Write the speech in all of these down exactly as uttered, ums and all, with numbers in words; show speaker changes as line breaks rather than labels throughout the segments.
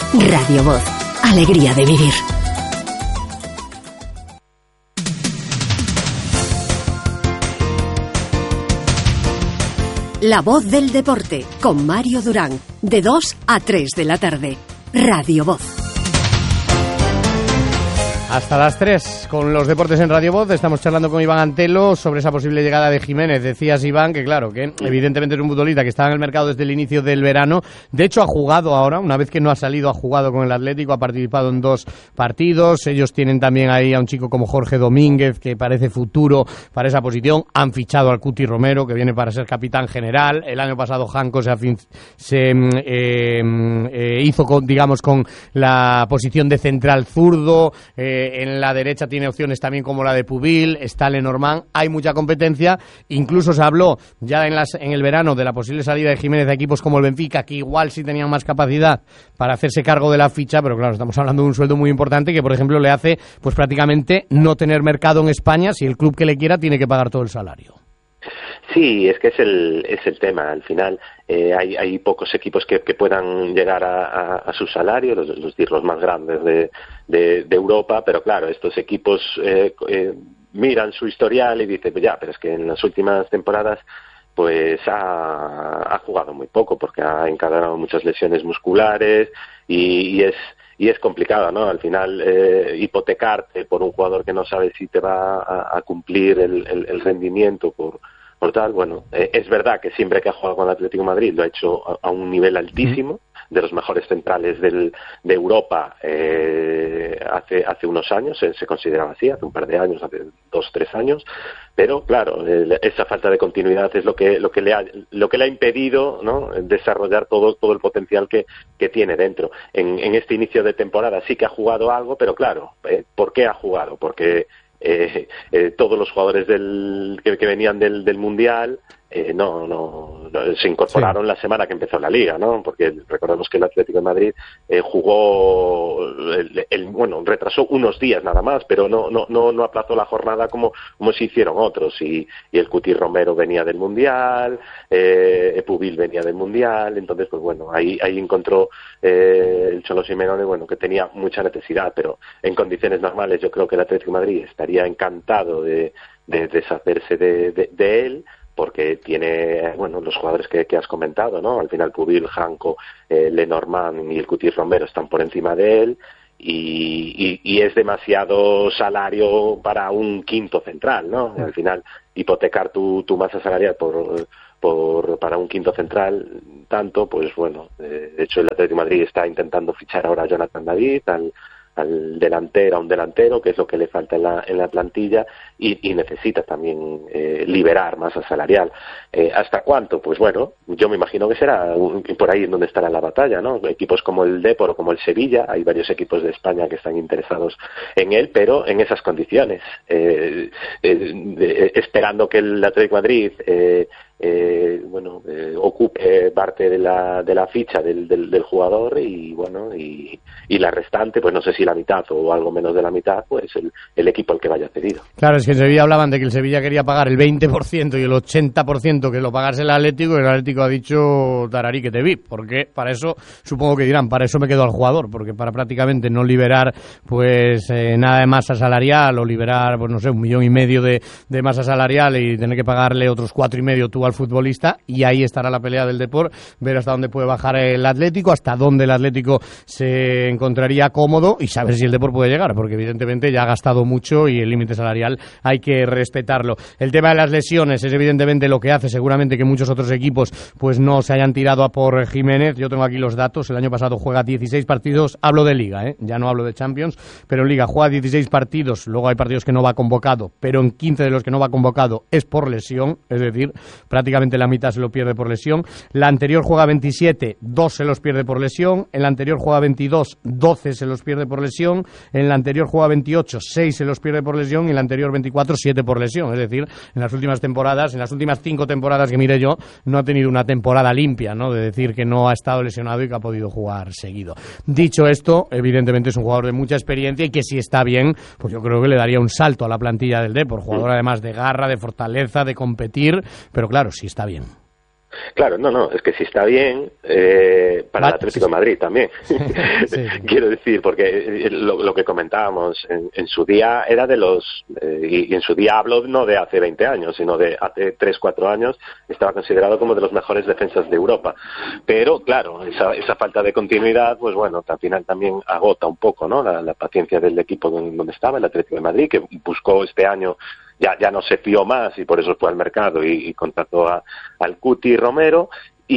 Radio Voz. Alegría de vivir. La Voz del Deporte, con Mario Durán, de dos a tres de la tarde. Radio Voz.
Hasta las tres, con los deportes en Radio Voz. Estamos charlando con Iván Antelo sobre esa posible llegada de Jiménez. Decías, Iván, que claro, que evidentemente es un futbolista que está en el mercado desde el inicio del verano. De hecho, ha jugado ahora, una vez que no ha salido, ha jugado con el Atlético, ha participado en dos partidos. Ellos tienen también ahí a un chico como Jorge Domínguez, que parece futuro para esa posición. Han fichado al Cuti Romero, que viene para ser capitán general. El año pasado Janko se, se eh, eh, hizo, con, digamos, con la posición de central zurdo. Eh, En la derecha tiene opciones también como la de Pubil, está Lenormand, hay mucha competencia. Incluso se habló ya en, las, en el verano de la posible salida de Jiménez a equipos como el Benfica, que igual sí tenían más capacidad para hacerse cargo de la ficha, pero claro, estamos hablando de un sueldo muy importante que, por ejemplo, le hace pues prácticamente no tener mercado en España si el club que le quiera tiene que pagar todo el salario.
Sí, es que es el es el tema. Al final eh, hay hay pocos equipos que, que puedan llegar a, a, a su salario, los, los, los más grandes de, de, de Europa, pero claro, estos equipos eh, eh, miran su historial y dicen, pues ya, pero es que en las últimas temporadas pues ha, ha jugado muy poco porque ha encadenado muchas lesiones musculares y, y es y es complicado, ¿no? Al final, eh, hipotecarte por un jugador que no sabe si te va a, a cumplir el, el, el rendimiento por, por tal, bueno, eh, es verdad que siempre que ha jugado con el Atlético de Madrid lo ha hecho a, a un nivel altísimo, de los mejores centrales del, de Europa eh, hace hace unos años, se, se consideraba así, hace un par de años, hace dos, tres años, pero claro, eh, esa falta de continuidad es lo que lo que le ha lo que le ha impedido, ¿no?, desarrollar todo todo el potencial que, que tiene dentro. En, en este inicio de temporada sí que ha jugado algo, pero claro, eh, ¿por qué ha jugado? Porque eh, eh, todos los jugadores del que, que venían del, del Mundial Eh, no, no, no, se incorporaron sí. la semana que empezó la Liga, ¿no? Porque recordemos que el Atlético de Madrid eh, jugó, el, el, bueno, retrasó unos días nada más, pero no, no, no, no aplazó la jornada como, como se hicieron otros. Y, y el Cuti Romero venía del Mundial, eh, Pubil venía del Mundial, entonces, pues bueno, ahí, ahí encontró eh, el Cholo Simeone, bueno, que tenía mucha necesidad, pero en condiciones normales yo creo que el Atlético de Madrid estaría encantado de, de deshacerse de, de, de él, porque tiene, bueno, los jugadores que, que has comentado, ¿no? Al final Pubil, Janko, eh, Lenormand y el Cuti Romero están por encima de él y, y, y es demasiado salario para un quinto central, ¿no? Al final hipotecar tu, tu masa salarial por, por para un quinto central tanto, pues bueno, eh, de hecho el Atlético de Madrid está intentando fichar ahora a Jonathan David, al al delantero, a un delantero, que es lo que le falta en la, en la plantilla, y, y necesita también eh, liberar masa salarial. Eh, ¿Hasta cuánto? Pues bueno, yo me imagino que será un, por ahí en donde estará la batalla, ¿no? Equipos como el Depor o como el Sevilla, hay varios equipos de España que están interesados en él, pero en esas condiciones, eh, eh, eh, esperando que el Atlético de Madrid eh, eh, bueno, eh, ocupe parte de la, de la ficha del, del, del jugador y bueno, y, y la restante, pues no sé si la mitad o algo menos de la mitad, pues el, el equipo al que vaya cedido.
Claro, es que en Sevilla hablaban de que el Sevilla quería pagar el veinte por ciento y el ochenta por ciento que lo pagase el Atlético, y el Atlético ha dicho tararí que te vi, porque para eso, supongo que dirán, para eso me quedo al jugador, porque para prácticamente no liberar pues eh, nada de masa salarial o liberar, pues no sé, un millón y medio de, de masa salarial y tener que pagarle otros cuatro y medio tú al futbolista, y ahí estará la pelea del Depor, ver hasta dónde puede bajar el Atlético, hasta dónde el Atlético se encontraría cómodo y saber si el Depor puede llegar, porque evidentemente ya ha gastado mucho y el límite salarial hay que respetarlo. El tema de las lesiones es evidentemente lo que hace seguramente que muchos otros equipos pues no se hayan tirado a por Jiménez. Yo tengo aquí los datos, el año pasado juega dieciséis partidos, hablo de Liga, ¿eh? Ya no hablo de Champions, pero en Liga juega dieciséis partidos, luego hay partidos que no va convocado, pero en quince de los que no va convocado es por lesión, es decir, prácticamente la mitad se lo pierde por lesión. La anterior juega veintisiete, dos se los pierde por lesión, en la anterior juega veintidós, doce se los pierde por lesión, en la anterior juega veintiocho, seis se los pierde por lesión y en la anterior veinticuatro, siete por lesión, es decir, en las últimas temporadas, en las últimas cinco temporadas que mire yo, no ha tenido una temporada limpia, ¿no?, de decir que no ha estado lesionado y que ha podido jugar seguido. Dicho esto, evidentemente es un jugador de mucha experiencia y que si está bien, pues yo creo que le daría un salto a la plantilla del Depor, jugador además de garra, de fortaleza, de competir, pero claro, si está bien.
Claro, no, no, es que si está bien, eh, para
Va,
el Atlético
sí.
de Madrid también.
Sí, sí.
Quiero decir, porque lo, lo que comentábamos, en, en su día era de los, eh, y, y en su día hablo no de hace veinte años, sino de hace tres, cuatro años, estaba considerado como de los mejores defensas de Europa. Pero, claro, esa, esa falta de continuidad, pues bueno, al final también agota un poco, ¿no?, la, la paciencia del equipo donde, donde estaba, el Atlético de Madrid, que buscó este año, ya ya no se fió más y por eso fue al mercado y, y contrató a, al Cuti Romero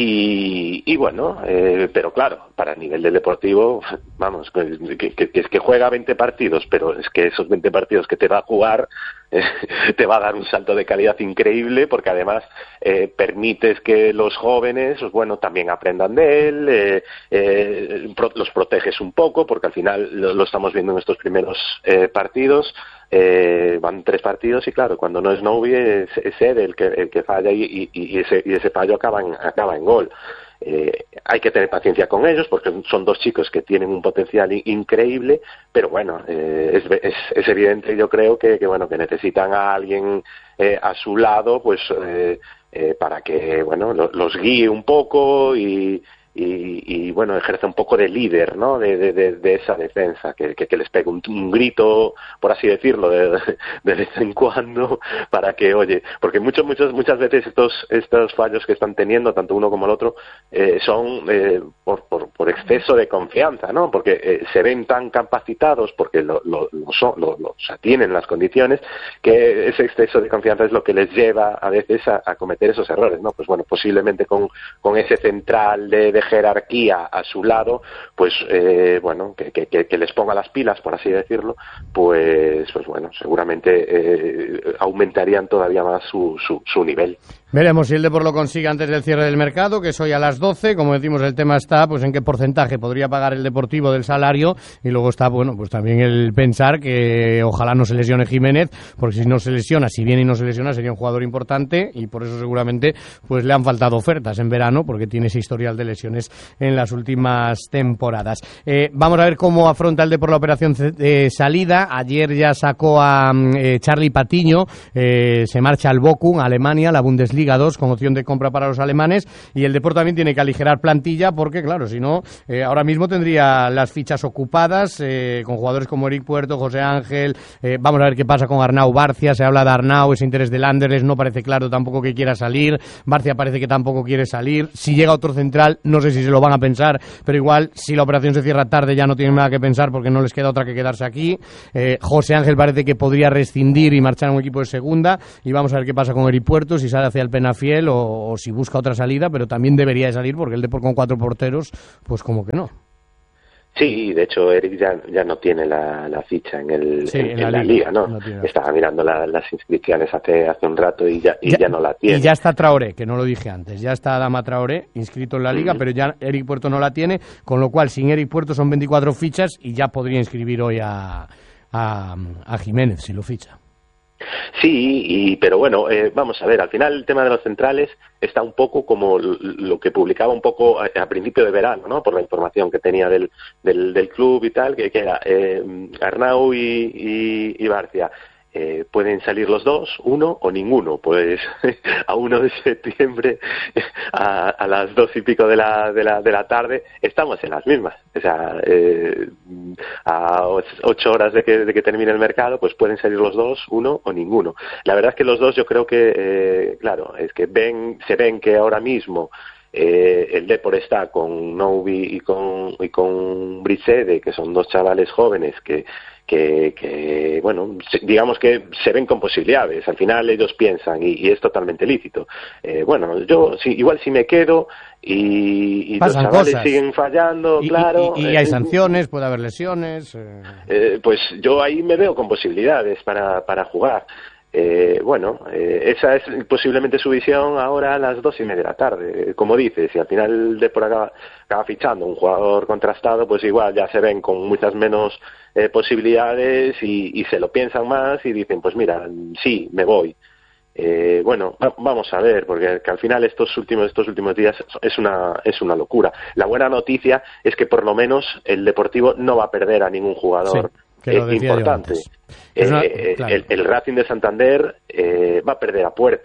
y, y bueno, eh, pero claro, para el nivel del Deportivo, vamos, que, que, que, que juega veinte partidos, pero es que esos veinte partidos que te va a jugar eh, te va a dar un salto de calidad increíble, porque además eh, permites que los jóvenes, pues bueno, también aprendan de él, eh, eh, pro, los proteges un poco, porque al final lo, lo estamos viendo en estos primeros eh, partidos. Eh, van tres partidos y claro, cuando no es Novi es, es él el que, el que falla y, y, y, ese, y ese fallo acaba en, acaba en gol. Eh, hay que tener paciencia con ellos porque son dos chicos que tienen un potencial in- increíble, pero bueno, eh, es, es, es evidente, yo creo que, que bueno, que necesitan a alguien eh, a su lado, pues eh, eh, para que bueno lo, los guíe un poco y Y, y bueno, ejerce un poco de líder, ¿no?, de, de, de, de esa defensa, que, que, que les pegue un, un grito, por así decirlo, de, de vez en cuando, para que, oye, porque muchos, muchos, muchas veces estos, estos fallos que están teniendo, tanto uno como el otro, eh, son eh, por, por, por exceso de confianza, ¿no?, porque eh, se ven tan capacitados, porque lo, lo, lo, son, lo, lo o sea, tienen las condiciones, que ese exceso de confianza es lo que les lleva a veces a, a cometer esos errores, ¿no? Pues bueno, posiblemente con, con ese central de, de jerarquía a su lado, pues eh, bueno, que, que, que les ponga las pilas, por así decirlo, pues pues bueno, seguramente eh, aumentarían todavía más su, su, su nivel.
Veremos si el Depor lo consigue antes del cierre del mercado, que es hoy a las doce. Como decimos, el tema está pues en qué porcentaje podría pagar el Deportivo del salario, y luego está, bueno, pues también el pensar que ojalá no se lesione Jiménez, porque si no se lesiona, si viene y no se lesiona, sería un jugador importante, y por eso seguramente pues le han faltado ofertas en verano, porque tiene ese historial de lesiones en las últimas temporadas. Eh, vamos a ver cómo afronta el Depor la operación de salida. Ayer ya sacó a eh, Charlie Patiño, eh, se marcha al Bochum, a Alemania, la Bundesliga dos, con opción de compra para los alemanes, y el Depor también tiene que aligerar plantilla, porque claro, si no, eh, ahora mismo tendría las fichas ocupadas eh, con jugadores como Eric Puerto, José Ángel, eh, vamos a ver qué pasa con Arnau Barcia. Se habla de Arnau, ese interés del Anderlecht, no parece claro tampoco que quiera salir. Barcia parece que tampoco quiere salir. Si llega otro central, no sé si se lo van a pensar, pero igual, si la operación se cierra tarde, ya no tienen nada que pensar, porque no les queda otra que quedarse aquí. eh, José Ángel parece que podría rescindir y marchar a un equipo de segunda, y vamos a ver qué pasa con Eric Puerto, si sale hacia el Penafiel o, o si busca otra salida, pero también debería de salir, porque el Depor con cuatro porteros, pues como que no.
Sí, de hecho Eric ya, ya no tiene la, la ficha en el
sí,
en,
en,
en
la,
la
liga,
liga, ¿no?
no
Estaba mirando la, las inscripciones hace hace un rato y ya y ya, ya no la tiene.
Y ya está Traoré, que no lo dije antes, ya está Adama Traoré inscrito en la liga, mm. pero ya Eric Puerto no la tiene, con lo cual sin Eric Puerto son veinticuatro fichas y ya podría inscribir hoy a, a, a Jiménez si lo ficha.
Sí, y, pero bueno, eh, vamos a ver, al final el tema de los centrales está un poco como lo que publicaba un poco a, a principio de verano, ¿no? Por la información que tenía del, del, del club y tal, que, que era eh, Arnau y, y, y Barcia. Eh, pueden salir los dos, uno o ninguno. Pues a uno de septiembre a, a las dos y pico de la, de la de la tarde estamos en las mismas. O sea, eh, a ocho horas de que, de que termine el mercado, pues pueden salir los dos, uno o ninguno. La verdad es que los dos, yo creo que, eh, claro, es que ven, se ven que ahora mismo Eh, el Depor está con Novi y con y con Brisede, que son dos chavales jóvenes que que, que bueno, digamos que se ven con posibilidades. Al final ellos piensan y, y es totalmente lícito. Eh, bueno, yo sí, igual si me quedo y, y los chavales cosas. siguen fallando,
y,
claro.
Y, y, y hay eh, sanciones, puede haber lesiones. Eh.
Eh, pues yo ahí me veo con posibilidades para para jugar. Eh, bueno, eh, esa es posiblemente su visión ahora a las dos y media de la tarde. Como dices, si al final el Depor acaba, acaba fichando un jugador contrastado, pues igual ya se ven con muchas menos eh, posibilidades y, y se lo piensan más y dicen, pues mira, sí, me voy. Eh, bueno, va, vamos a ver, porque que al final estos últimos estos últimos días es una es una locura. La buena noticia es que por lo menos el Deportivo no va a perder a ningún jugador. Sí.
Que lo decía
importante.
Eh,
una, claro. el, el Racing de Santander eh, va a perder a Puerta.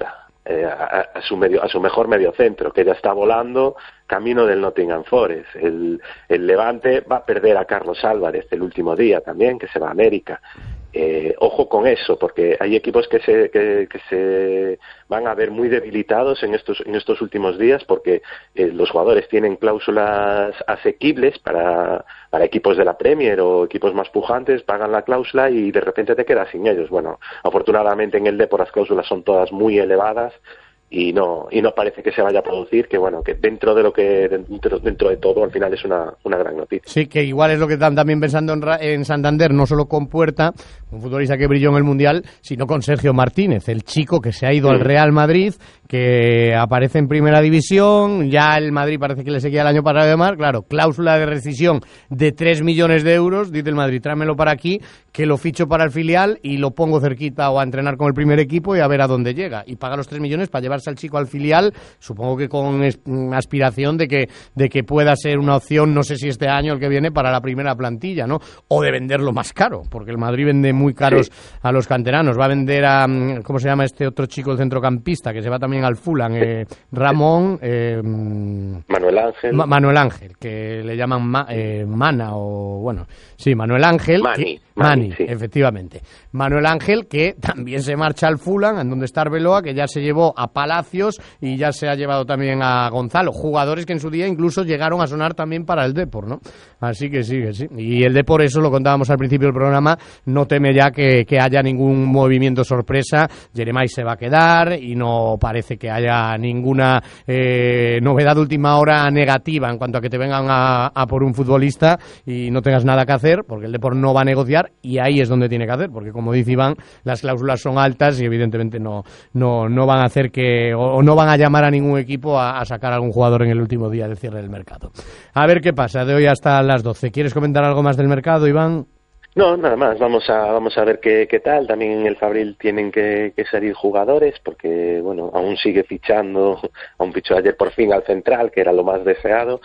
eh, a, a su medio, a su mejor mediocentro, que ya está volando camino del Nottingham Forest. El, el Levante va a perder a Carlos Álvarez el último día también, que se va a América. Eh, ojo con eso, porque hay equipos que se que, que se van a ver muy debilitados en estos en estos últimos días, porque eh, los jugadores tienen cláusulas asequibles para para equipos de la Premier o equipos más pujantes, pagan la cláusula y de repente te quedas sin ellos. Bueno, afortunadamente en el Depor las cláusulas son todas muy elevadas y no y no parece que se vaya a producir, que bueno, que dentro de lo que dentro, dentro de todo al final es una, una gran noticia.
Sí, que igual es lo que están también pensando en, en Santander, no solo con Puerta, un futbolista que brilló en el Mundial, sino con Sergio Martínez, el chico que se ha ido sí. al Real Madrid, que aparece en Primera División, ya el Madrid parece que le seguía el año pasado de mar, claro, cláusula de rescisión de tres millones de euros, dice el Madrid, tráemelo para aquí, que lo ficho para el filial y lo pongo cerquita o a entrenar con el primer equipo y a ver a dónde llega, y paga los tres millones para llevar al chico al filial, supongo que con aspiración de que de que pueda ser una opción, no sé si este año o el que viene, para la primera plantilla, ¿no? O de venderlo más caro, porque el Madrid vende muy caros sí. a los canteranos. Va a vender a, ¿cómo se llama este otro chico, el centrocampista, que se va también al Fulham? Eh, Ramón... Eh,
Manuel Ángel.
Ma Manuel Ángel, que le llaman Ma eh, Mana, o bueno, sí, Manuel Ángel.
Mani.
Que,
Mani,
Mani
sí.
efectivamente. Manuel Ángel, que también se marcha al Fulham, en donde está Arbeloa, que ya se llevó a Palacios y ya se ha llevado también a Gonzalo, jugadores que en su día incluso llegaron a sonar también para el Depor, ¿no? Así que sí, que sí. Y el Depor, eso lo contábamos al principio del programa, no teme ya que, que haya ningún movimiento sorpresa. Jeremai se va a quedar y no parece que haya ninguna eh, novedad de última hora negativa en cuanto a que te vengan a, a por un futbolista y no tengas nada que hacer, porque el Depor no va a negociar, y ahí es donde tiene que hacer, porque como dice Iván, las cláusulas son altas y evidentemente no, no, no van a hacer que, o no van a llamar a ningún equipo a, a sacar a algún jugador en el último día de cierre del mercado. A ver qué pasa de hoy hasta las doce. ¿Quieres comentar algo más del mercado, Iván?
No, nada más, vamos a vamos a ver qué, qué tal. También en el Fabril tienen que, que salir jugadores, porque bueno, aún sigue fichando, aún fichó ayer por fin al central, que era lo más deseado,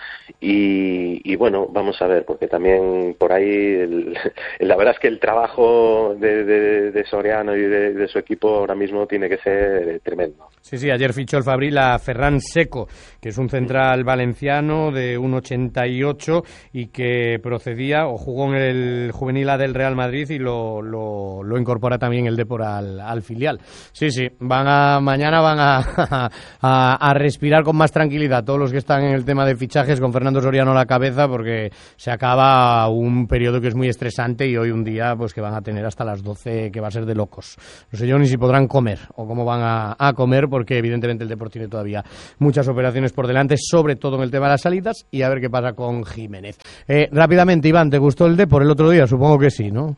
y, y bueno, vamos a ver, porque también por ahí, el, la verdad es que el trabajo de, de, de Soriano y de, de su equipo ahora mismo tiene que ser tremendo.
Sí, sí, ayer fichó el Fabril a Ferran Seco, que es un central valenciano de uno ochenta y ocho y que procedía o jugó en el juvenil A del Real Madrid y lo, lo, lo incorpora también el Depor al, al filial. Sí, sí, van a mañana van a, a, a respirar con más tranquilidad todos los que están en el tema de fichajes, con Fernando Soriano a la cabeza, porque se acaba un periodo que es muy estresante y hoy un día pues que van a tener hasta las doce que va a ser de locos. No sé yo ni si podrán comer o cómo van a, a comer, porque evidentemente el Depor tiene todavía muchas operaciones por delante, sobre todo en el tema de las salidas, y a ver qué pasa con Jiménez. Eh, rápidamente, Iván, ¿te gustó el Depor el otro día? Supongo que sí, ¿no?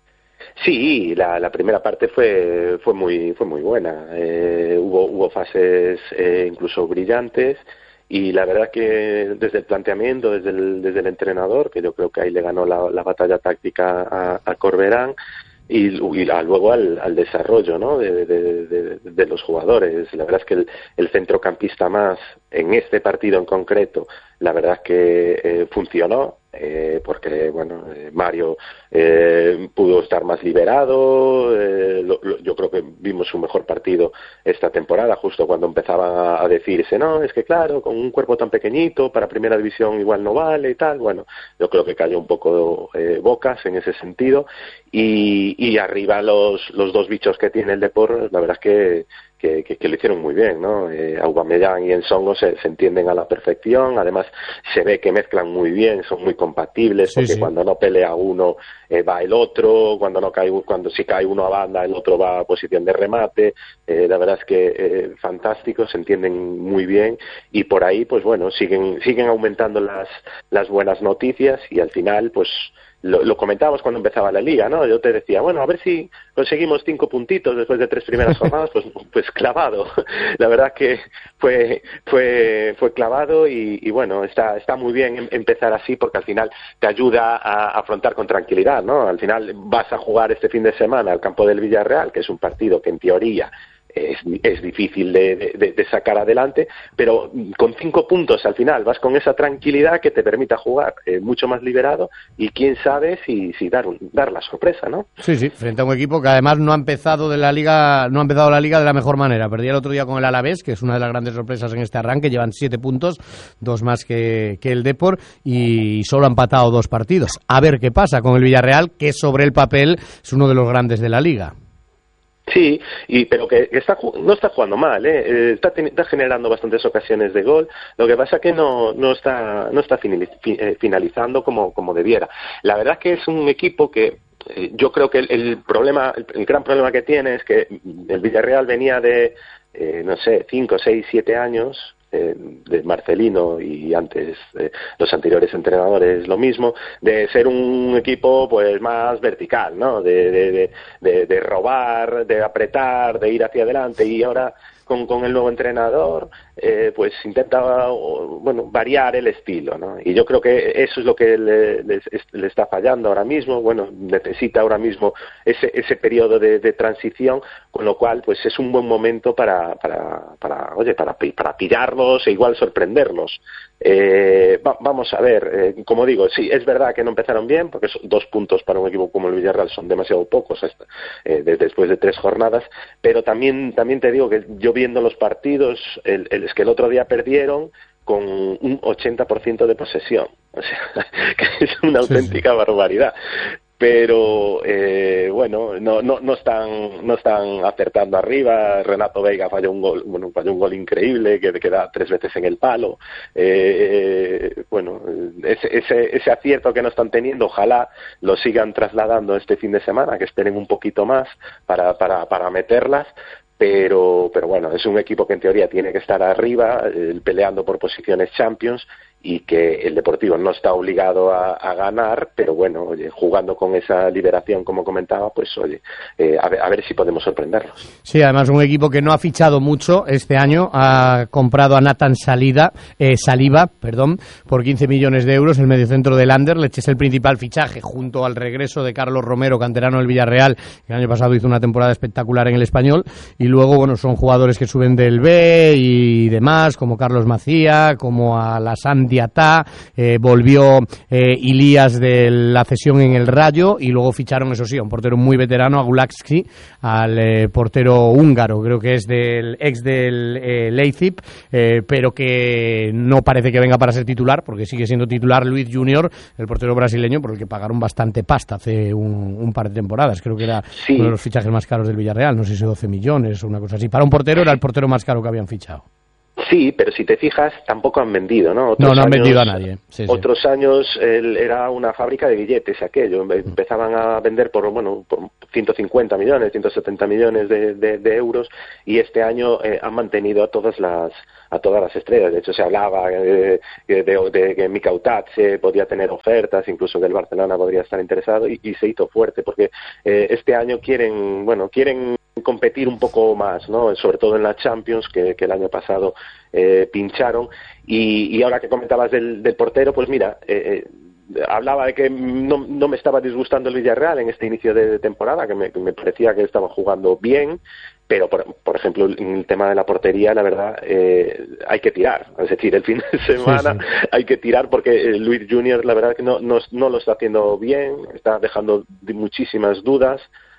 Sí, la, la primera parte fue fue muy fue muy buena. Eh, hubo hubo fases eh, incluso brillantes, y la verdad que desde el planteamiento, desde el, desde el entrenador, que yo creo que ahí le ganó la, la batalla táctica a, a Corberán, y, y luego al, al desarrollo, ¿no?, de, de, de, de los jugadores. La verdad es que el, el centrocampista más en este partido en concreto, la verdad es que eh, funcionó, eh, porque bueno, eh, Mario eh, pudo estar más liberado. Eh, lo, lo, yo creo que vimos su mejor partido esta temporada, justo cuando empezaban a, a decirse, no, es que claro, con un cuerpo tan pequeñito para primera división igual no vale y tal. Bueno, yo creo que cayó un poco eh, bocas en ese sentido, y, y arriba los, los dos bichos que tiene el Depor, la verdad es que Que, que, que lo hicieron muy bien, ¿no? Eh, Aubameyang y Ensongo se, se entienden a la perfección. Además se ve que mezclan muy bien, son muy compatibles, sí, porque sí. Cuando no pelea uno eh, va el otro, cuando no cae cuando si cae uno a banda el otro va a posición de remate. Eh, la verdad es que eh, fantástico, se entienden muy bien, y por ahí pues bueno, siguen siguen aumentando las las buenas noticias, y al final pues Lo, lo comentábamos cuando empezaba la liga, ¿no? Yo te decía, bueno, a ver si conseguimos cinco puntitos después de tres primeras jornadas, pues pues clavado. La verdad que fue fue fue clavado, y, y bueno, está está muy bien empezar así, porque al final te ayuda a afrontar con tranquilidad, ¿no? Al final vas a jugar este fin de semana al campo del Villarreal, que es un partido que en teoría es, es difícil de, de, de sacar adelante, pero con cinco puntos al final vas con esa tranquilidad que te permita jugar eh, mucho más liberado y quién sabe si, si dar, un, dar la sorpresa, ¿no?
Sí, sí, frente a un equipo que además no ha empezado de la liga, no ha empezado la liga de la mejor manera. Perdí el otro día con el Alavés, que es una de las grandes sorpresas en este arranque, llevan siete puntos, dos más que, que el Depor, y solo ha empatado dos partidos. A ver qué pasa con el Villarreal, que sobre el papel es uno de los grandes de la liga.
Sí, y, pero que está, no está jugando mal, ¿eh? Eh, está, está generando bastantes ocasiones de gol. Lo que pasa es que no, no está, no está finalizando como, como debiera. La verdad es que es un equipo que eh, yo creo que el, el problema, el, el gran problema que tiene es que el Villarreal venía de, eh, no sé, cinco, seis, siete años eh, de Marcelino y antes eh, los anteriores entrenadores lo mismo, de ser un equipo pues más vertical, ¿no? De, de, de, de, de robar, de apretar, de ir hacia adelante, y ahora con, con el nuevo entrenador eh, pues intenta bueno variar el estilo, ¿no? Y yo creo que eso es lo que le, le, le está fallando ahora mismo. Bueno, necesita ahora mismo ese ese periodo de, de transición, con lo cual pues es un buen momento para para para oye para para pillarlos e igual sorprenderlos. Eh, va, vamos a ver, eh, como digo, sí, es verdad que no empezaron bien, porque son dos puntos para un equipo como el Villarreal son demasiado pocos hasta, eh, de, después de tres jornadas, pero también también te digo que yo viendo los partidos, el, el, es que el otro día perdieron con un ochenta por ciento de posesión, o sea, que es una auténtica sí, sí. barbaridad. Pero eh, bueno, no, no, no están no están acertando arriba. Renato Veiga falló un gol, bueno, falló un gol increíble que queda tres veces en el palo. Eh, eh, bueno, ese, ese ese acierto que no están teniendo, ojalá lo sigan trasladando este fin de semana, que esperen un poquito más para para para meterlas. Pero pero bueno, es un equipo que en teoría tiene que estar arriba, eh, peleando por posiciones Champions, y que el Deportivo no está obligado a, a ganar, pero bueno, oye, jugando con esa liberación, como comentaba, pues oye, eh, a, ver, a ver si podemos sorprenderlos.
Sí, además un equipo que no ha fichado mucho este año, ha comprado a Nathan Salida, eh, Saliba, perdón, por quince millones de euros, el mediocentro del Anderlecht, es el principal fichaje, junto al regreso de Carlos Romero, canterano del Villarreal, que el año pasado hizo una temporada espectacular en el Español, y luego, bueno, son jugadores que suben del B y demás, como Carlos Macía, como a la Sandy Atá, eh, volvió eh, Ilías de la cesión en el Rayo, y luego ficharon, eso sí, a un portero muy veterano, a Gulacsi, al eh, portero húngaro, creo que es del ex del eh, Leipzig, eh, pero que no parece que venga para ser titular, porque sigue siendo titular Luis Junior, el portero brasileño, por el que pagaron bastante pasta hace un, un par de temporadas. Creo que era sí. uno de los fichajes más caros del Villarreal, no sé si doce millones o una cosa así. Para un portero era el portero más caro que habían fichado.
Sí, pero si te fijas, tampoco han vendido, ¿no?
Otros no, no han años, vendido a nadie. Sí,
otros
sí.
años el, era una fábrica de billetes aquello. Empezaban a vender por, bueno, por ciento cincuenta millones, ciento setenta millones de, de, de euros, y este año eh, han mantenido a todas las a todas las estrellas. De hecho, se hablaba de, de, de, de que Mika Utatse podía tener ofertas, incluso que el Barcelona podría estar interesado, y, y se hizo fuerte, porque eh, este año quieren, bueno, quieren competir un poco más, ¿no? Sobre todo en la Champions, que, que el año pasado eh, pincharon, y, y ahora que comentabas del, del portero, pues mira, eh, hablaba de que no, no me estaba disgustando el Villarreal en este inicio de temporada, que me, que me parecía que estaban jugando bien, pero por, por ejemplo en el tema de la portería, la verdad, eh, hay que tirar, es decir, el fin de semana sí, sí. hay que tirar, porque eh, Luis Junior la verdad que no, no, no lo está haciendo bien, está dejando muchísimas dudas.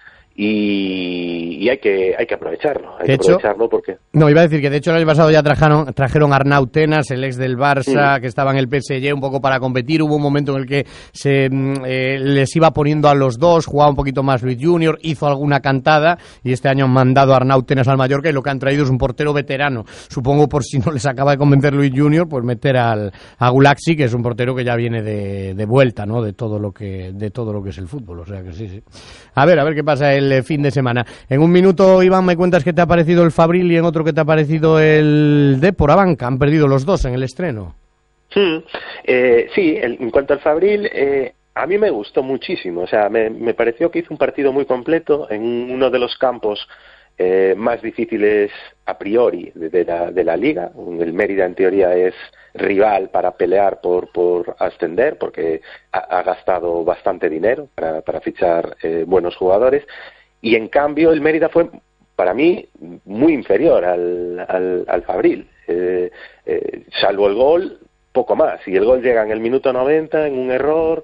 Y, y hay que hay que aprovecharlo, hay
de
que
hecho,
aprovecharlo porque...
No, iba a decir que de hecho el año pasado ya trajeron, trajeron a Arnau Tenas, el ex del Barça, mm. que estaba en el P S G un poco para competir. Hubo un momento en el que se eh, les iba poniendo a los dos, jugaba un poquito más Luis Junior, hizo alguna cantada, y este año han mandado a Arnau Tenas al Mallorca, y lo que han traído es un portero veterano. Supongo, por si no les acaba de convencer Luis Junior, pues meter al, a Gulacsi, que es un portero que ya viene de, de vuelta, ¿no? De todo lo que de todo lo que es el fútbol, o sea que sí, sí. A ver, a ver qué pasa el fin de semana. En un minuto, Iván, me cuentas qué te ha parecido el Fabril, y en otro qué te ha parecido el Depor Abanca. Han perdido los dos en el estreno. Hmm.
Eh, sí, el, en cuanto al Fabril, eh, a mí me gustó muchísimo. O sea, me, me pareció que hizo un partido muy completo en uno de los campos eh, más difíciles a priori de, de, la, de la liga. El Mérida, en teoría, es rival para pelear por, por ascender, porque ha, ha gastado bastante dinero para, para fichar eh, buenos jugadores, y en cambio el Mérida fue para mí, muy inferior al, al, al Fabril. Eh, eh, salvo el gol, poco más. Y el gol llega en el minuto noventa, en un error.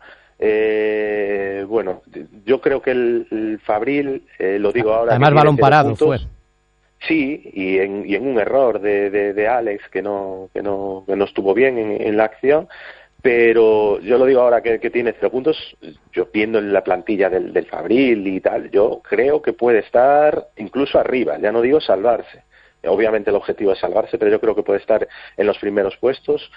Eh, bueno, yo creo que el, el Fabril, eh, lo digo ahora...
Además, balón parado puntos, fue.
Sí, y en, y en un error de, de, de Alex que no, que no, que no estuvo bien en, en la acción. Pero yo lo digo ahora que, que tiene cero puntos, yo viendo en la plantilla del, del Fabril y tal, yo creo que puede estar incluso arriba, ya no digo salvarse. Obviamente el objetivo es salvarse, pero yo creo que puede estar en los primeros puestos.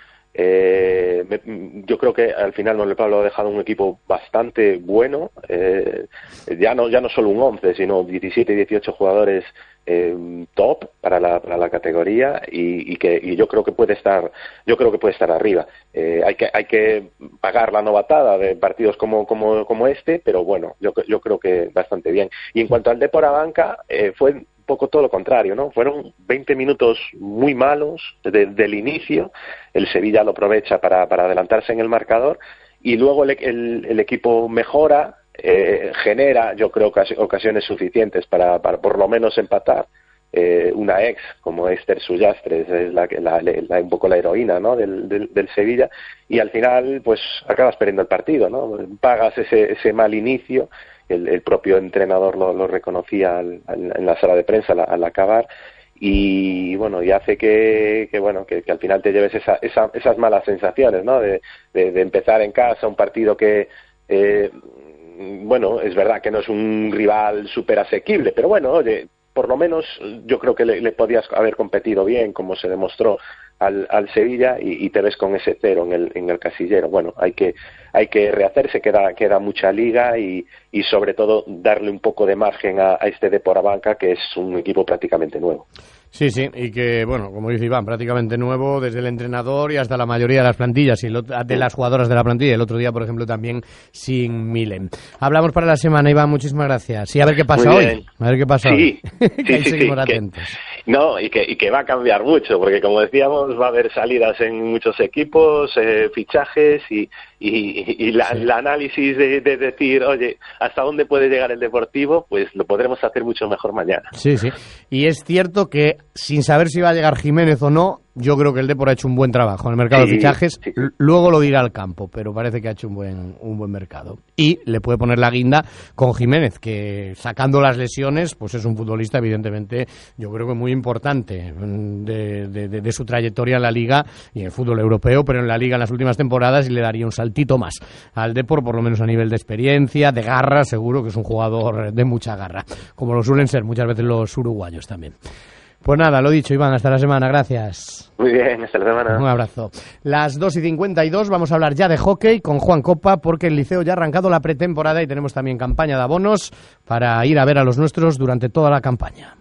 Eh, me, yo creo que al final Manuel Pablo ha dejado un equipo bastante bueno, eh, ya no ya no solo un once, sino diecisiete, dieciocho jugadores eh, top para la, para la categoría y, y que y yo creo que puede estar yo creo que puede estar arriba. Eh, hay que hay que pagar la novatada de partidos como como como este, pero bueno, yo yo creo que bastante bien. Y en cuanto al Depor Abanca, eh, fue un poco todo lo contrario, ¿no? Fueron veinte minutos muy malos de, del inicio. El Sevilla lo aprovecha para, para adelantarse en el marcador y luego el, el, el equipo mejora, eh, genera, yo creo, ocasiones suficientes para, para por lo menos empatar. Eh, una ex como Esther Sullastres es la, la, la, un poco la heroína, ¿no? del, del, del Sevilla, y al final pues acabas perdiendo el partido, ¿no? Pagas ese, ese mal inicio. El, el propio entrenador lo, lo reconocía al, al, en la sala de prensa al, al acabar y bueno, y hace que, que bueno que, que al final te lleves esa, esa, esas malas sensaciones, ¿no? De, de, de empezar en casa un partido que eh, bueno, es verdad que no es un rival súper asequible, pero bueno, oye, por lo menos yo creo que le, le podías haber competido bien, como se demostró al, al Sevilla, y, y te ves con ese cero en el, en el casillero. Bueno, hay que hay que rehacerse, queda queda mucha liga y, y sobre todo darle un poco de margen a, a este Depor Abanca, que es un equipo prácticamente nuevo.
Sí, sí, y que, bueno, como dice Iván, prácticamente nuevo, desde el entrenador y hasta la mayoría de las plantillas, y el otro, de las jugadoras de la plantilla. El otro día, por ejemplo, también sin Milen. Hablamos para la semana, Iván, muchísimas gracias. Y a ver qué pasa hoy. A ver qué pasa
sí,
hoy.
Sí,
que ahí
sí,
seguimos
sí,
atentos.
Que, no, y que, y que va a cambiar mucho, porque como decíamos, va a haber salidas en muchos equipos, eh, fichajes, y, y, y la, sí. el análisis de, de decir, oye, ¿hasta dónde puede llegar el Deportivo? Pues lo podremos hacer mucho mejor mañana.
Sí, sí. Y es cierto que, sin saber si va a llegar Jiménez o no, yo creo que el Depor ha hecho un buen trabajo en el mercado sí, de fichajes. Sí. Luego lo dirá al campo, pero parece que ha hecho un buen un buen mercado. Y le puede poner la guinda con Jiménez, que sacando las lesiones, pues es un futbolista, evidentemente, yo creo que muy importante de, de, de, de su trayectoria en la Liga y en el fútbol europeo, pero en la Liga en las últimas temporadas, y le daría un saltito más al Depor, por lo menos a nivel de experiencia, de garra. Seguro que es un jugador de mucha garra, como lo suelen ser muchas veces los uruguayos también. Pues nada, lo dicho, Iván, hasta la semana, gracias.
Muy bien, hasta la semana.
Un abrazo. Las dos y cincuenta y dos, vamos a hablar ya de hockey con Juan Copa, porque el Liceo ya ha arrancado la pretemporada y tenemos también campaña de abonos para ir a ver a los nuestros durante toda la campaña.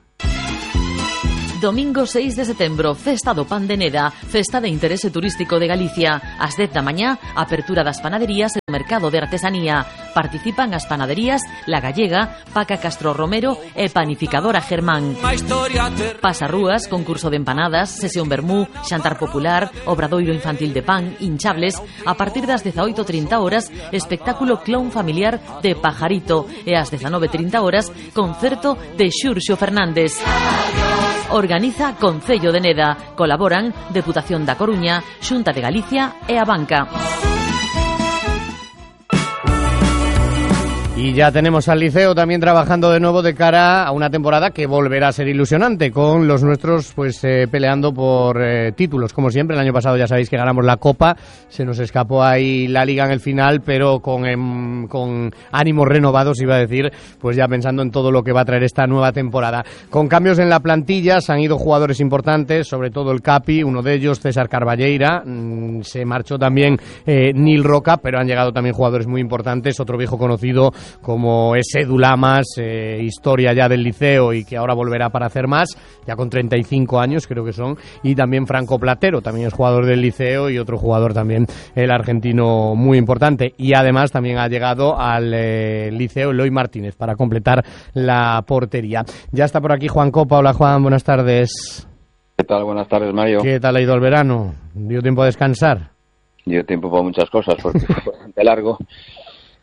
Domingo seis de setembro, Festa do Pan de Neda, Festa de Interese Turístico de Galicia. Ás dez da mañá, apertura das panaderías e o mercado de artesanía. Participan as panaderías La Gallega, Paca Castro Romero e Panificadora Germán. Pasarrúas, concurso de empanadas, sesión vermú, xantar popular, obradoiro infantil de pan, hinchables. A partir das dezaoito e trinta horas, espectáculo clown familiar de Pajarito. E ás dezanove e trinta horas, concerto de Xurxo Fernández. Organiza Concello de Neda. Colaboran Deputación da Coruña, Xunta de Galicia e a Banca.
Y ya tenemos al Liceo también trabajando de nuevo de cara a una temporada que volverá a ser ilusionante, con los nuestros pues eh, peleando por eh, títulos, como siempre. El año pasado ya sabéis que ganamos la Copa, se nos escapó ahí la Liga en el final, pero con, em, con ánimos renovados, iba a decir, pues ya pensando en todo lo que va a traer esta nueva temporada. Con cambios en la plantilla, se han ido jugadores importantes, sobre todo el Capi, uno de ellos, César Carballeira, mmm, se marchó también eh, Nil Roca, pero han llegado también jugadores muy importantes, otro viejo conocido como es Edu Lamas, eh, historia ya del Liceo y que ahora volverá para hacer más, ya con treinta y cinco años creo que son, y también Franco Platero, también es jugador del Liceo, y otro jugador también, el argentino, muy importante. Y además también ha llegado al eh, Liceo Eloy Martínez para completar la portería. Ya está por aquí Juan Copa. Hola Juan, buenas tardes.
¿Qué tal? Buenas tardes, Mario.
¿Qué tal ha ido el verano? ¿Dio tiempo a descansar?
Dio tiempo para muchas cosas porque fue bastante largo.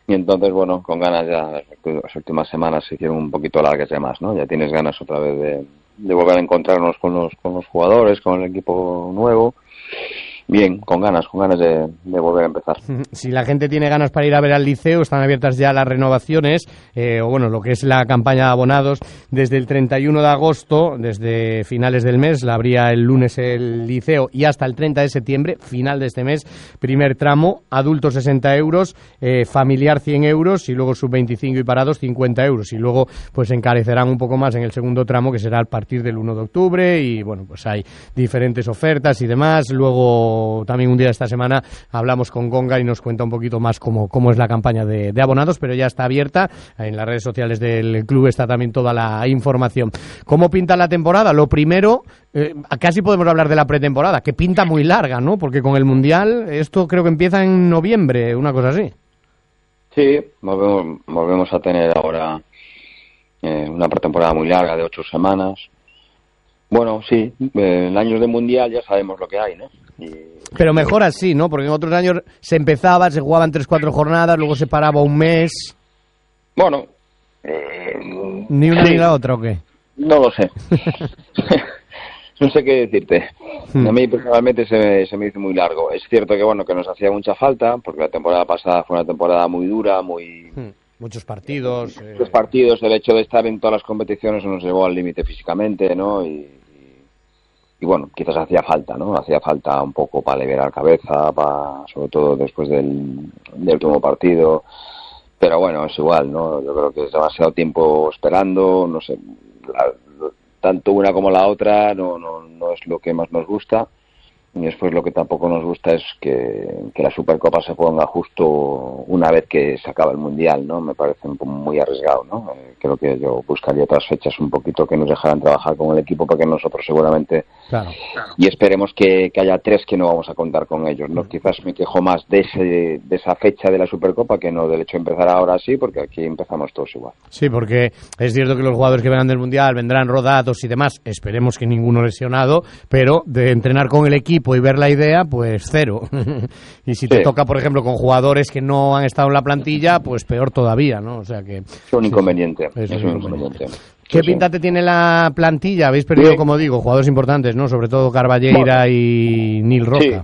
y entonces, bueno, con ganas ya, las últimas semanas se hicieron un poquito largas de más, ¿no? Ya tienes ganas otra vez de, de volver a encontrarnos con los, con los jugadores, con el equipo nuevo. Bien, con ganas, con ganas de, de volver a empezar.
Si la gente tiene ganas para ir a ver al Liceo, están abiertas ya las renovaciones, eh, o bueno, lo que es la campaña de abonados, desde el treinta y uno de agosto, desde finales del mes, la abría el lunes el Liceo, y hasta el treinta de septiembre, final de este mes, primer tramo, adultos sesenta euros, eh, familiar cien euros, y luego sub veinticinco y parados cincuenta euros, y luego pues encarecerán un poco más en el segundo tramo, que será a partir del uno de octubre, y bueno, pues hay diferentes ofertas y demás. Luego también un día de esta semana hablamos con Gonga y nos cuenta un poquito más cómo, cómo es la campaña de, de abonados, pero ya está abierta. En las redes sociales del club está también toda la información. ¿Cómo pinta la temporada? Lo primero, eh, casi podemos hablar de la pretemporada, que pinta muy larga, ¿no? Porque con el Mundial esto creo que empieza en noviembre, una cosa así.
Sí, volvemos, volvemos a tener ahora eh, una pretemporada muy larga de ocho semanas. Bueno, sí, eh, en años de Mundial ya sabemos lo que hay, ¿no? Y...
Pero mejor así, ¿no? Porque en otros años se empezaba, se jugaban tres, cuatro jornadas, luego se paraba un mes.
Bueno. Eh,
¿Ni una
sí.
ni la otra o qué?
No lo sé. No sé qué decirte.
Hmm.
A mí personalmente se, se me hizo muy largo. Es cierto que bueno que nos hacía mucha falta, porque la temporada pasada fue una temporada muy dura, muy...
Hmm. Muchos partidos. Eh...
Muchos partidos, el hecho de estar en todas las competiciones nos llevó al límite físicamente, ¿no? Y, y bueno, quizás hacía falta, ¿no? Hacía falta un poco para liberar cabeza, para, sobre todo después del, del último partido. Pero bueno, es igual, ¿no? Yo creo que es demasiado tiempo esperando, no sé, la, tanto una como la otra no, no, no es lo que más nos gusta. Y después lo que tampoco nos gusta es que, que la Supercopa se ponga justo una vez que se acaba el Mundial, ¿no? Me parece un poco muy arriesgado, ¿no? Eh, creo que yo buscaría otras fechas un poquito que nos dejaran trabajar con el equipo, porque nosotros seguramente...
Claro.
Y esperemos que, que haya tres que no vamos a contar con ellos, ¿no? Quizás me quejo más de ese, de esa fecha de la Supercopa que no del hecho de empezar ahora sí, porque aquí empezamos todos igual.
Sí, porque es cierto que los jugadores que vengan del Mundial vendrán rodados y demás, esperemos que ninguno lesionado, pero de entrenar con el equipo y ver la idea, pues cero. Y si te sí. toca, por ejemplo, con jugadores que no han estado en la plantilla, pues peor todavía, ¿no? O sea que...
Es un inconveniente.
Sí, es,
es un inconveniente.
¿Qué
sí,
pinta
sí.
te tiene la plantilla? Habéis perdido, sí. como digo, jugadores importantes, ¿no? Sobre todo Carballeira bueno. y Nil Roca. Sí.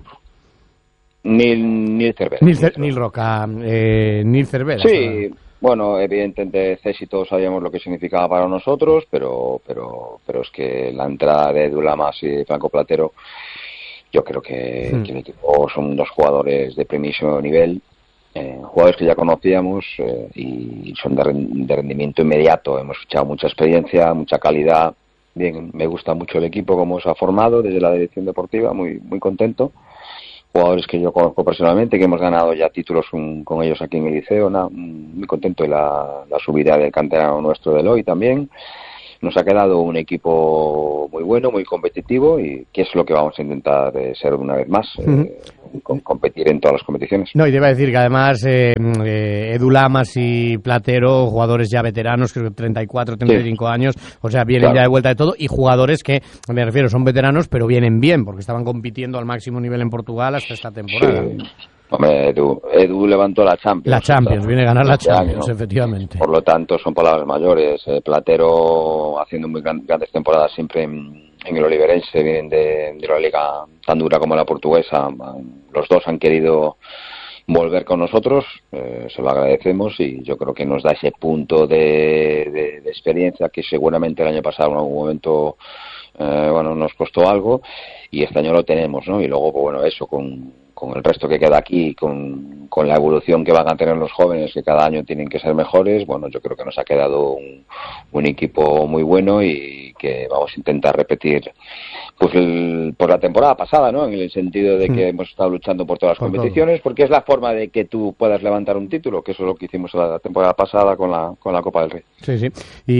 Nil, Nil Cervera.
Nil, Cer- Nil Roca, eh, Nil Cervera.
Sí, ¿no? Bueno, evidentemente Cesi todos sabíamos lo que significaba para nosotros, pero pero pero es que la entrada de Edu Lamas y Franco Platero, yo creo que, hmm. que el equipo son dos jugadores de primísimo nivel, eh, jugadores que ya conocíamos eh, y son de, de rendimiento inmediato. Hemos fichado mucha experiencia, mucha calidad. Bien, me gusta mucho el equipo, cómo se ha formado desde la dirección deportiva, muy muy contento. Jugadores que yo conozco personalmente, que hemos ganado ya títulos un, con ellos aquí en el Liceo, nada, muy contento de la, la subida del canterano nuestro de Eloy también. Nos ha quedado un equipo muy bueno, muy competitivo, y que es lo que vamos a intentar eh, ser una vez más, uh-huh. eh, con, competir en todas las competiciones.
No, y te iba a decir que además eh, eh, Edu Lamas y Platero, jugadores ya veteranos, creo que treinta y cuatro, treinta y cinco sí. años, o sea, vienen claro. ya de vuelta de todo, y jugadores que, me refiero, son veteranos, pero vienen bien, porque estaban compitiendo al máximo nivel en Portugal hasta esta temporada.
Sí. Hombre, Edu, Edu levantó la Champions.
La Champions, o sea, viene a ganar la Champions,
año,
efectivamente.
Por lo tanto, son palabras mayores. Eh, Platero haciendo muy gran, grandes temporadas siempre en, en el Oliverense, vienen de, de la liga tan dura como la portuguesa. Los dos han querido volver con nosotros, eh, se lo agradecemos, y yo creo que nos da ese punto de, de, de experiencia que seguramente el año pasado en algún momento eh, bueno, nos costó algo, y este año lo tenemos, ¿no? Y luego, pues, bueno, eso con... con el resto que queda aquí, con, con la evolución que van a tener los jóvenes, que cada año tienen que ser mejores, bueno, yo creo que nos ha quedado un, un equipo muy bueno, y que vamos a intentar repetir pues el, por la temporada pasada, ¿no? En el sentido de que sí. hemos estado luchando por todas las por competiciones, todo. Porque es la forma de que tú puedas levantar un título, que eso es lo que hicimos la temporada pasada con la, con la Copa del Rey.
Sí, sí,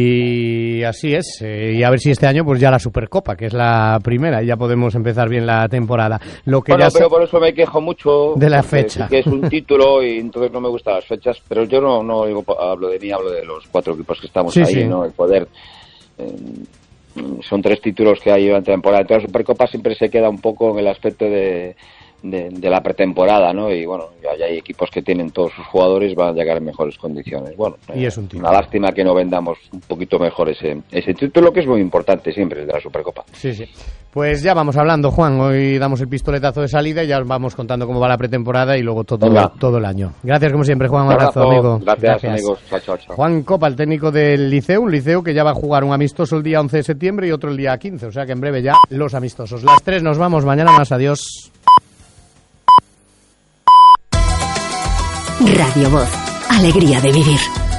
y así es, eh, y a ver si este año pues ya la Supercopa, que es la primera, y ya podemos empezar bien la temporada. Lo que
bueno,
ya
pero
sa-
por eso me quejo mucho
de la fecha,
que es un título y entonces no me gustan las fechas, pero yo no no digo, hablo de mí, hablo de los cuatro equipos que estamos sí, ahí, sí. ¿no? El poder eh, son tres títulos que hay durante la temporada. Entonces la Supercopa siempre se queda un poco en el aspecto de de, de la pretemporada, ¿no? Y bueno, ya hay equipos que tienen todos sus jugadores, van a llegar en mejores condiciones. Bueno,
y
eh,
es un
una lástima que no vendamos un poquito mejor ese, ese título, que es muy importante siempre, el de la Supercopa.
Sí, sí. Pues ya vamos hablando, Juan. Hoy damos el pistoletazo de salida y ya os vamos contando cómo va la pretemporada y luego todo, todo el año. Gracias, como siempre, Juan. Un abrazo, abrazo amigo.
Gracias, Gracias, amigos. Chao, chao, chao.
Juan Copa, el técnico del Liceo, un Liceo que ya va a jugar un amistoso el día once de septiembre y otro el día quince. O sea que en breve ya los amistosos. Las tres nos vamos. Mañana más. Adiós.
Radio Voz. Alegría de vivir.